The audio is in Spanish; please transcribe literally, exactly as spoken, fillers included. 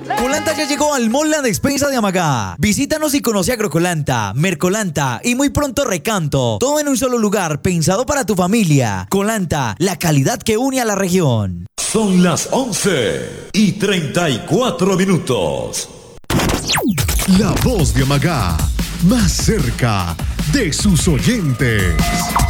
Colanta ya llegó al Mall La Despensa de Amagá. Visítanos y conoce Agrocolanta, Mercolanta y muy pronto Recanto. Todo en un solo lugar, pensado para tu familia. Colanta, la calidad que une a la región. Son las once y treinta y cuatro minutos. La voz de Amagá, más cerca de sus oyentes.